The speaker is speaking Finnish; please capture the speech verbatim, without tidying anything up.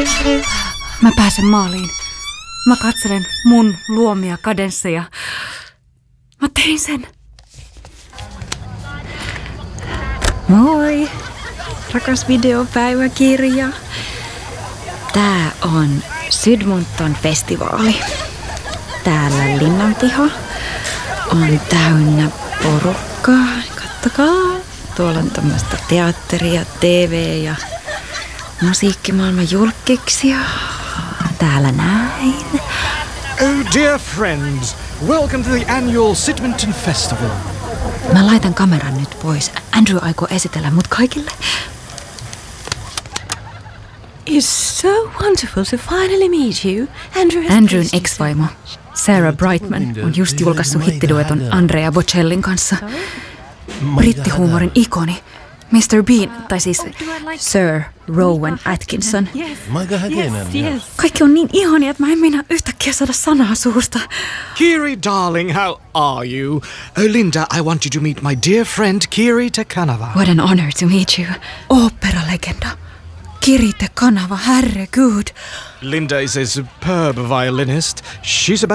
Mä pääsen maaliin. Mä katselen mun luomia kadensseja. Mä tein sen. Moi, rakas videopäiväkirja. Tää on Sydmonton festivaali. Täällä linnanpiha on täynnä porukkaa. Kattokaa. Tuolla on tämmöistä teatteria, T V ja musiikkimaailman julkkiksia. Täällä näin. Oh dear friends, welcome to the annual Sydmonton Festival. Mä laitan kameran nyt pois. Andrew aikoo esitellä mut kaikille. It's so wonderful to finally meet you. Andrew has Andrewn ex-vaimo Sarah Brightman on just julkaissut hittidueton Andrea Bocellin kanssa. Brittihuumorin ikoni mister Bean, tai siis Sir Rowan Atkinson. Kaikki on niin ihania, että mä en meinaa yhtäkkiä saada sanaa suusta. Kiri, darling, how are you? Oh, Linda, I want you to meet my dear friend Kiri te Kanava. What an honor to meet you. Opera-legenda. Kiri te Kanava, herregud. Linda is a superb violinist. She's about